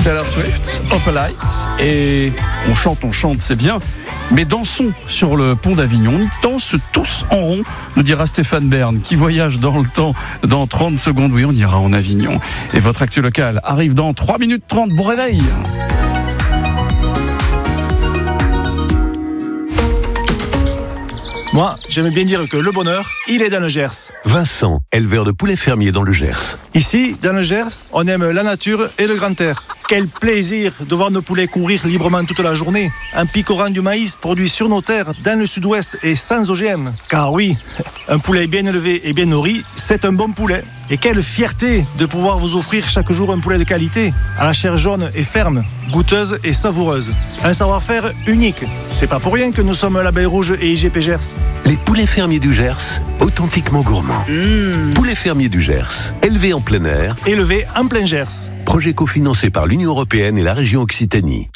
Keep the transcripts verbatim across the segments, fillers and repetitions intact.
Taylor Swift, Opalite. Et on chante, on chante, c'est bien. Mais dansons sur le pont d'Avignon. On danse tous en rond, nous dira Stéphane Bern, qui voyage dans le temps dans trente secondes. Oui, on ira en Avignon. Et votre actu locale arrive dans trois minutes trente. Bon réveil! Moi, j'aime bien dire que le bonheur, il est dans le Gers. Vincent, éleveur de poulets fermiers dans le Gers. Ici, dans le Gers, on aime la nature et le grand air. Quel plaisir de voir nos poulets courir librement toute la journée, en picorant du maïs produit sur nos terres, dans le sud-ouest et sans O G M. Car oui, un poulet bien élevé et bien nourri, c'est un bon poulet. Et quelle fierté de pouvoir vous offrir chaque jour un poulet de qualité, à la chair jaune et ferme, goûteuse et savoureuse. Un savoir-faire unique. C'est pas pour rien que nous sommes L'Abeille Rouge et I G P Gers. Les poulets fermiers du Gers, authentiquement gourmands. Mmh. Poulets fermiers du Gers, élevés en plein air. Élevés en plein Gers. Projet cofinancé par l'Union européenne et la région Occitanie.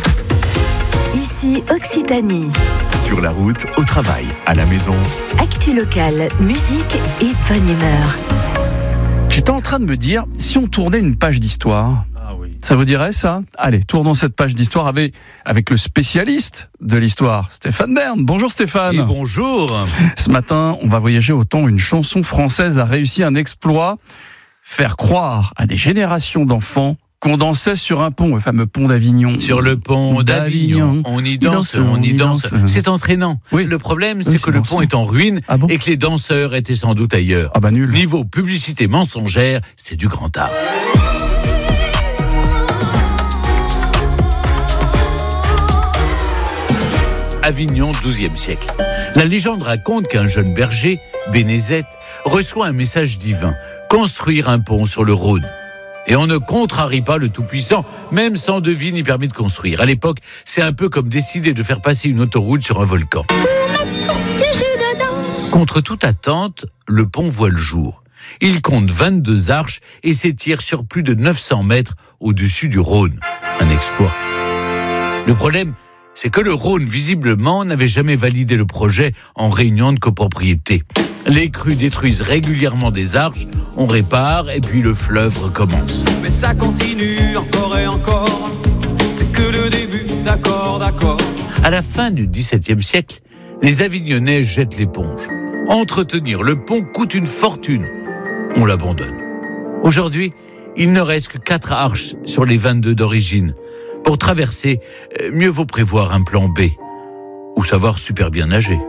Ici Occitanie. Sur la route, au travail, à la maison. Actu locale, musique et bonne humeur. J'étais en train de me dire, si on tournait une page d'histoire, ah oui. ça vous dirait ça ? Allez, tournons cette page d'histoire avec, avec le spécialiste de l'histoire, Stéphane Bern. Bonjour Stéphane. Et bonjour. Ce matin, on va voyager au temps où une chanson française a réussi un exploit, faire croire à des générations d'enfants qu'on dansait sur un pont, le fameux pont d'Avignon. Sur le pont d'Avignon, on y danse, on y danse. C'est entraînant. Oui. Le problème, c'est oui, que c'est le dansant. pont est en ruine Ah bon et que les danseurs étaient sans doute ailleurs. Ah bah nul. Niveau publicité mensongère, c'est du grand art. Avignon, douzième siècle. La légende raconte qu'un jeune berger, Bénézet, reçoit un message divin, construire un pont sur le Rhône. Et on ne contrarie pas le Tout-Puissant, même sans devis ni permis de construire. À l'époque, c'est un peu comme décider de faire passer une autoroute sur un volcan. Contre toute attente, le pont voit le jour. Il compte vingt-deux arches et s'étire sur plus de neuf cents mètres au-dessus du Rhône. Un exploit. Le problème, c'est que le Rhône, visiblement, n'avait jamais validé le projet en réunion de copropriété. Les crues détruisent régulièrement des arches, on répare et puis le fleuve recommence. Mais ça continue encore et encore, c'est que le début, d'accord, d'accord. À la fin du dix-septième siècle, les Avignonnais jettent l'éponge. Entretenir le pont coûte une fortune. On l'abandonne. Aujourd'hui, il ne reste que quatre arches sur les vingt-deux d'origine. Pour traverser, mieux vaut prévoir un plan B, ou savoir super bien nager.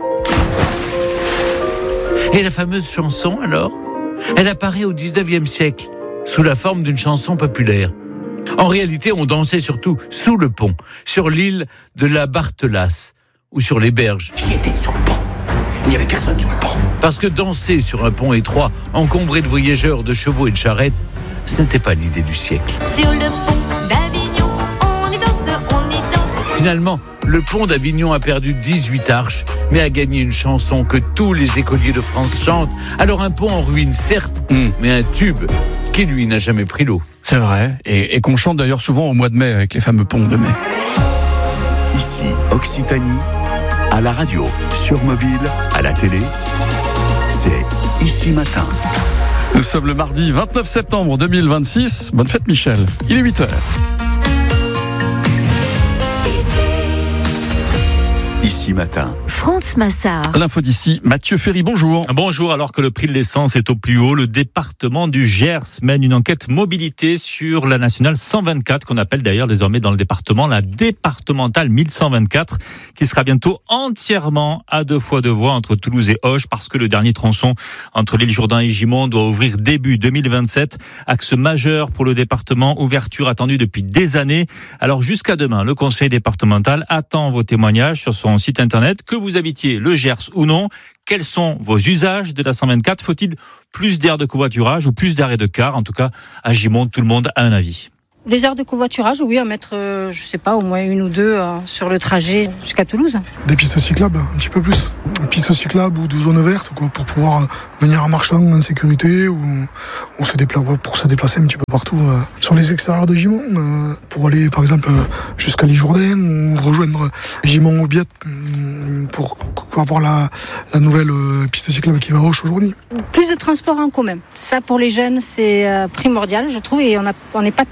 Et la fameuse chanson, alors ? Elle apparaît au dix-neuvième siècle, sous la forme d'une chanson populaire. En réalité, on dansait surtout sous le pont, sur l'île de la Barthelasse, ou sur les berges. J'y étais, sur le pont. Il n'y avait personne sur le pont. Parce que danser sur un pont étroit, encombré de voyageurs, de chevaux et de charrettes, ce n'était pas l'idée du siècle. Sur le pont d'Avignon, on y danse, on y danse. Finalement, le pont d'Avignon a perdu dix-huit arches, mais a gagné une chanson que tous les écoliers de France chantent. Alors un pont en ruine, certes, mmh. mais un tube qui, lui, n'a jamais pris l'eau. C'est vrai, et, et qu'on chante d'ailleurs souvent au mois de mai, avec les fameux ponts de mai. Ici, Occitanie, à la radio, sur mobile, à la télé, c'est Ici Matin. Nous sommes le mardi vingt-neuf septembre deux mille vingt-six. Bonne fête Michel, il est huit heures. Ici Matin. France Massard. L'info d'ici, Mathieu Ferry, bonjour. Bonjour, alors que le prix de l'essence est au plus haut, le département du Gers mène une enquête mobilité sur la nationale cent vingt-quatre, qu'on appelle d'ailleurs désormais dans le département la départementale mille cent vingt-quatre, qui sera bientôt entièrement à deux fois deux voies entre Toulouse et Auch, parce que le dernier tronçon entre l'île Jourdain et Gimont doit ouvrir début deux mille vingt-sept. Axe majeur pour le département, ouverture attendue depuis des années. Alors jusqu'à demain, le conseil départemental attend vos témoignages sur son site internet, que vous habitiez le Gers ou non. Quels sont vos usages de la cent vingt-quatre ? Faut-il plus d'aires de covoiturage ou plus d'arrêts de car ? En tout cas, à Gimont, tout le monde a un avis. Des heures de covoiturage, oui, à mettre, euh, je sais pas, au moins une ou deux euh, sur le trajet jusqu'à Toulouse. Des pistes cyclables, un petit peu plus. Des pistes cyclables ou de zones vertes, quoi, pour pouvoir venir en marchant en sécurité ou, ou se déplacer, pour se déplacer un petit peu partout. Euh, sur les extérieurs de Gimont, euh, pour aller par exemple jusqu'à l'île Jourdain ou rejoindre Gimont ou Biette euh, pour avoir la, la nouvelle euh, piste cyclable qui va à Auch aujourd'hui. Plus de transport en commun. Ça, pour les jeunes, c'est euh, primordial, je trouve, et on n'est pas très bien desservi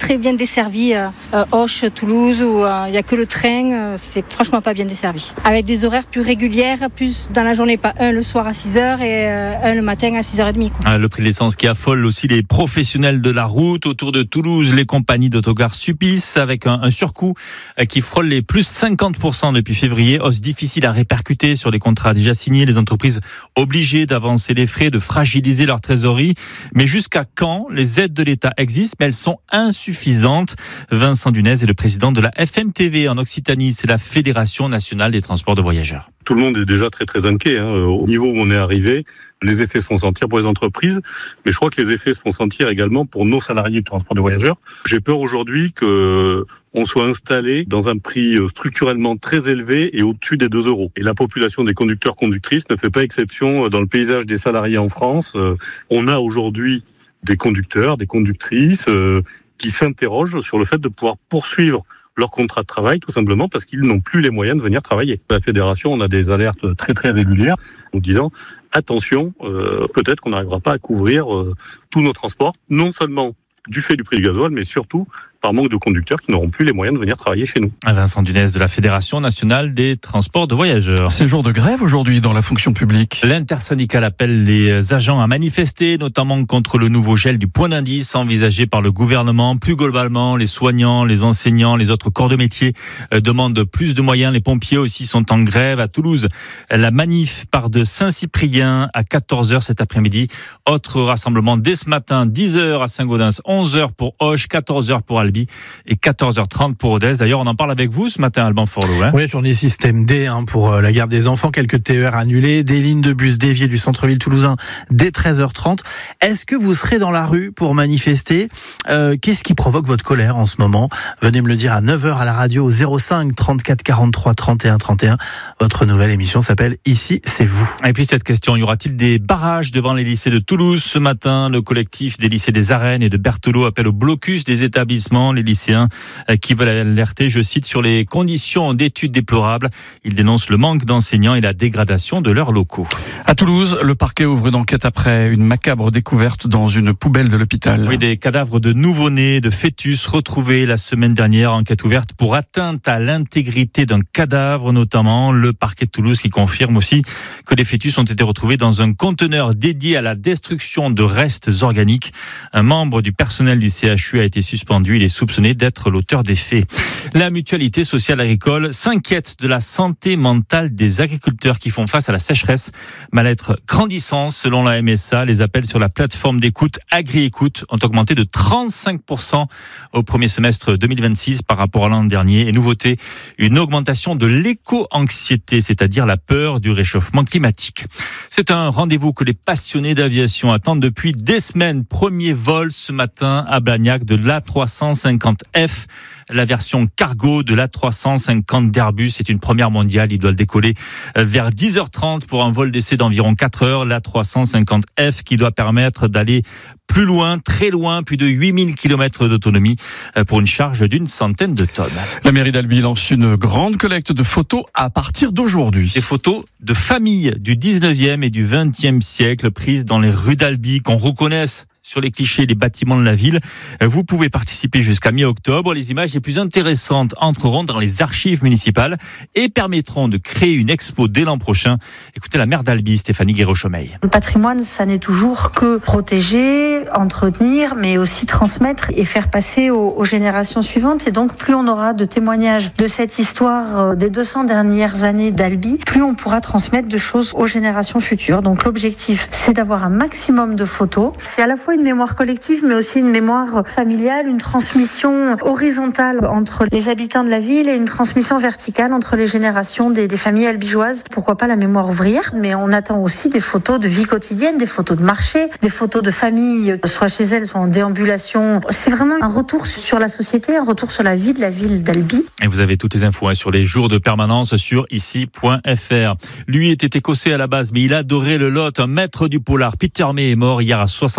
desservi. Euh, euh, Auch, Toulouse, où il euh, n'y a que le train, euh, c'est franchement pas bien desservi. Avec des horaires plus régulières, plus dans la journée, pas un le soir à six heures et euh, un le matin à six heures trente. Quoi. Ah, le prix de l'essence qui affole aussi les professionnels de la route. Autour de Toulouse, les compagnies d'autogare subissent avec un, un surcoût qui frôle les plus cinquante pour cent depuis février. Hausse difficile à répercuter sur les contrats déjà signés. Les entreprises obligées d'avancer les frais, de fragiliser leur trésorerie. Mais jusqu'à quand les aides de l'État existent, mais elles sont insuffisantes. Vincent Dunez est le président de la F N T V en Occitanie. C'est la Fédération nationale des transports de voyageurs. Tout le monde est déjà très très inquiet. Hein. Au niveau où on est arrivé, les effets se font sentir pour les entreprises, mais je crois que les effets se font sentir également pour nos salariés du transport de voyageurs. J'ai peur aujourd'hui que on soit installé dans un prix structurellement très élevé et au-dessus des deux euros. Et la population des conducteurs-conductrices ne fait pas exception dans le paysage des salariés en France. On a aujourd'hui des conducteurs, des conductrices euh, qui s'interrogent sur le fait de pouvoir poursuivre leur contrat de travail, tout simplement parce qu'ils n'ont plus les moyens de venir travailler. La fédération, on a des alertes très très régulières en disant attention, euh, peut-être qu'on n'arrivera pas à couvrir euh, tous nos transports, non seulement du fait du prix du gasoil, mais surtout par manque de conducteurs qui n'auront plus les moyens de venir travailler chez nous. Vincent Dunez de la Fédération nationale des transports de voyageurs. C'est jour de grève aujourd'hui dans la fonction publique. L'intersyndicale appelle les agents à manifester, notamment contre le nouveau gel du point d'indice envisagé par le gouvernement. Plus globalement, les soignants, les enseignants, les autres corps de métier demandent plus de moyens. Les pompiers aussi sont en grève. À Toulouse, la manif part de Saint-Cyprien à quatorze heures cet après-midi. Autre rassemblement dès ce matin, dix heures à Saint-Gaudens, onze heures pour Auch, quatorze heures pour Albi et quatorze heures trente pour Odès. D'ailleurs, on en parle avec vous ce matin, Alban Forlot. Hein oui, journée système D hein, pour la garde des enfants. Quelques T E R annulés, des lignes de bus déviées du centre-ville toulousain dès treize heures trente. Est-ce que vous serez dans la rue pour manifester ? euh, Qu'est-ce qui provoque votre colère en ce moment ? Venez me le dire à neuf heures à la radio au zéro cinq trente-quatre quarante-trois trente et un trente et un. Votre nouvelle émission s'appelle Ici, c'est vous. Et puis cette question, y aura-t-il des barrages devant les lycées de Toulouse ce matin ? Le collectif des lycées des Arènes et de Berthelot appelle au blocus des établissements. Les lycéens qui veulent alerter, je cite, sur les conditions d'études déplorables. Ils dénoncent le manque d'enseignants et la dégradation de leurs locaux. À Toulouse, le parquet ouvre une enquête après une macabre découverte dans une poubelle de l'hôpital. Oui, des cadavres de nouveau-nés, de fœtus retrouvés la semaine dernière. Enquête ouverte pour atteinte à l'intégrité d'un cadavre, notamment. Le parquet de Toulouse qui confirme aussi que les fœtus ont été retrouvés dans un conteneur dédié à la destruction de restes organiques. Un membre du personnel du C H U a été suspendu. Il est soupçonné d'être l'auteur des faits. La mutualité sociale agricole s'inquiète de la santé mentale des agriculteurs qui font face à la sécheresse. Mal-être grandissant selon la M S A. Les appels sur la plateforme d'écoute Agri-Écoute ont augmenté de trente-cinq pour cent au premier semestre deux mille vingt-six par rapport à l'an dernier. Et nouveauté, une augmentation de l'éco-anxiété, c'est-à-dire la peur du réchauffement climatique. C'est un rendez-vous que les passionnés d'aviation attendent depuis des semaines. Premier vol ce matin à Blagnac de l'A trois cent cinquante F, la version cargo de l'A trois cent cinquante d'Airbus. C'est une première mondiale. Il doit le décoller vers dix heures trente pour un vol d'essai d'environ quatre heures. L'A trois cent cinquante F qui doit permettre d'aller plus loin, très loin, plus de huit mille kilomètres d'autonomie pour une charge d'une centaine de tonnes. La mairie d'Albi lance une grande collecte de photos à partir d'aujourd'hui. Des photos de familles du dix-neuvième et du vingtième siècle prises dans les rues d'Albi, qu'on reconnaisse sur les clichés des bâtiments de la ville. Vous pouvez participer jusqu'à mi-octobre. Les images les plus intéressantes entreront dans les archives municipales et permettront de créer une expo dès l'an prochain. Écoutez la maire d'Albi, Stéphanie Guérochomeil. Le patrimoine, ça n'est toujours que protéger, entretenir, mais aussi transmettre et faire passer aux, aux générations suivantes. Et donc, plus on aura de témoignages de cette histoire des deux cents dernières années d'Albi, plus on pourra transmettre de choses aux générations futures. Donc, l'objectif, c'est d'avoir un maximum de photos. C'est à la fois une mémoire collective, mais aussi une mémoire familiale, une transmission horizontale entre les habitants de la ville et une transmission verticale entre les générations des, des familles albigeoises. Pourquoi pas la mémoire ouvrière, mais on attend aussi des photos de vie quotidienne, des photos de marché, des photos de familles, soit chez elles, soit en déambulation. C'est vraiment un retour sur la société, un retour sur la vie de la ville d'Albi. Et vous avez toutes les infos hein, sur les jours de permanence sur ici point f r. Lui était écossais à la base, mais il adorait le Lot. Un maître du polar, Peter May, est mort hier à soixante-quatorze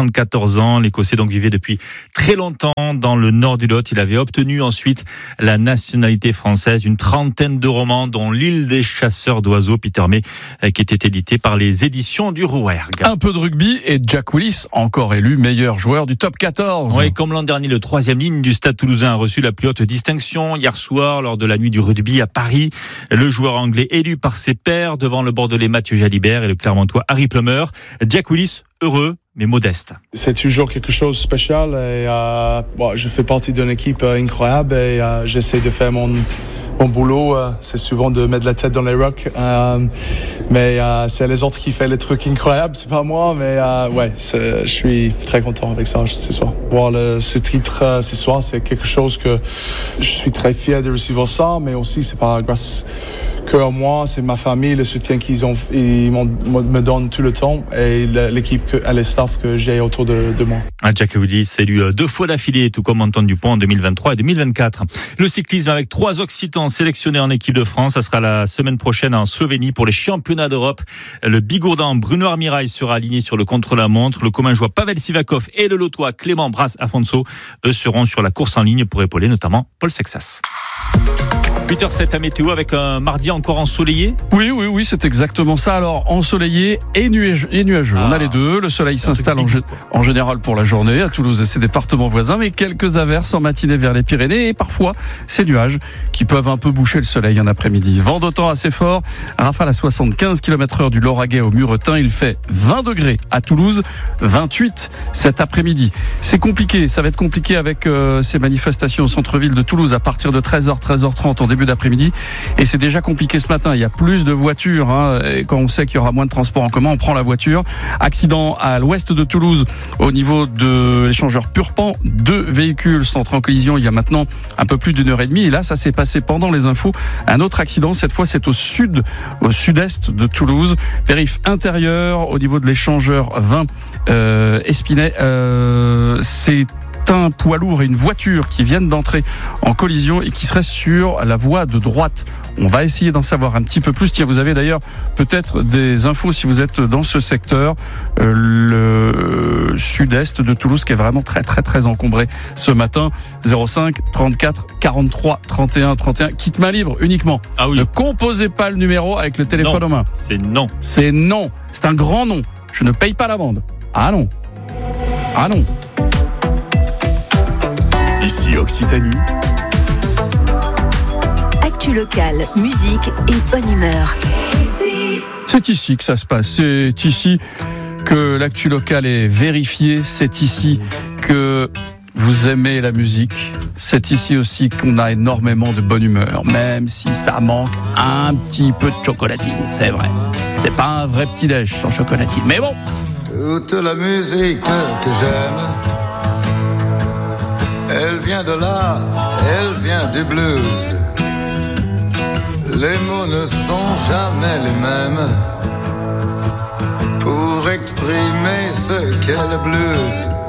quatorze ans. L'Écossais donc vivait depuis très longtemps dans le nord du Lot. Il avait obtenu ensuite la nationalité française. Une trentaine de romans, dont L'île des chasseurs d'oiseaux, Peter May, qui était édité par les éditions du Rouergue. Un peu de rugby et Jack Willis, encore élu meilleur joueur du top quatorze. Oui, comme l'an dernier, le troisième ligne du Stade Toulousain a reçu la plus haute distinction hier soir lors de la nuit du rugby à Paris. Le joueur anglais élu par ses pairs devant le Bordelais Mathieu Jalibert et le Clermontois Harry Plummer. Jack Willis, heureux mais modeste. C'est toujours quelque chose de spécial et euh, bon, je fais partie d'une équipe euh, incroyable et euh, j'essaie de faire mon, mon boulot. Euh, c'est souvent de mettre la tête dans les rocks, euh, mais euh, c'est les autres qui font les trucs incroyables, c'est pas moi. Mais euh, ouais, je suis très content avec ça ce soir. Voir le, ce titre euh, ce soir, c'est quelque chose que je suis très fier de recevoir ça, mais aussi c'est pas grâce que à moi, c'est ma famille, le soutien qu'ils ont, ils me donnent tout le temps et l'équipe et les staff que j'ai autour de, de moi. Jack Willis élu deux fois d'affilée, tout comme Antoine Dupont en deux mille vingt-trois et deux mille vingt-quatre. Le cyclisme avec trois Occitans sélectionnés en équipe de France, ça sera la semaine prochaine en Slovénie pour les championnats d'Europe. Le Bigourdan Bruno Armirail sera aligné sur le contre-la-montre. Le Commingeois Pavel Sivakov et le Lotois Clément Brasse-Afonso, eux seront sur la course en ligne pour épauler notamment Paul Sexas. huit heures sept à météo avec un mardi encore ensoleillé. Oui, oui, oui, c'est exactement ça. Alors, ensoleillé et nuageux. Et nuageux. Ah. On a les deux. Le soleil s'installe en, g- en général pour la journée à Toulouse et ses départements voisins, mais quelques averses en matinée vers les Pyrénées et parfois ces nuages qui peuvent un peu boucher le soleil en après-midi. Vent d'autant assez fort. Rafale à soixante-quinze kilomètres heure du Lauragais au Muretin. Il fait vingt degrés à Toulouse, vingt-huit cet après-midi. C'est compliqué. Ça va être compliqué avec euh, ces manifestations au centre-ville de Toulouse à partir de treize heures, treize heures trente en début d'après-midi, et c'est déjà compliqué ce matin. Il y a plus de voitures, hein, et quand on sait qu'il y aura moins de transports en commun, on prend la voiture. Accident à l'ouest de Toulouse au niveau de l'échangeur Purpan. Deux véhicules sont entrés en collision il y a maintenant un peu plus d'une heure et demie, et là ça s'est passé pendant les infos. Un autre accident, cette fois c'est au sud, au sud-est de Toulouse, périph' intérieur au niveau de l'échangeur vingt euh, Espinet. Euh, c'est un poids lourd et une voiture qui viennent d'entrer en collision et qui serait sur la voie de droite. On va essayer d'en savoir un petit peu plus. Tiens, vous avez d'ailleurs peut-être des infos si vous êtes dans ce secteur, euh, le sud-est de Toulouse qui est vraiment très très très encombré ce matin. zéro cinq trente-quatre quarante-trois trente et un trente et un. Kit main libre uniquement. Ah oui. Ne composez pas le numéro avec le téléphone non, en main. C'est non. C'est non. C'est un grand non. Je ne paye pas l'amende. Ah non. Ah non. Ici Occitanie. Actu locale, musique et bonne humeur. C'est ici que ça se passe. C'est ici que l'actu locale est vérifiée. C'est ici que vous aimez la musique. C'est ici aussi qu'on a énormément de bonne humeur, même si ça manque un petit peu de chocolatine. C'est vrai. C'est pas un vrai petit déj sans chocolatine. Mais bon. Toute la musique que j'aime, elle vient de là, elle vient du blues. Les mots ne sont jamais les mêmes pour exprimer ce qu'est le blues.